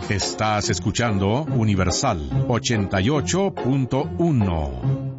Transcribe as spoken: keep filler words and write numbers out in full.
Estás escuchando Universal ochenta y ocho punto uno.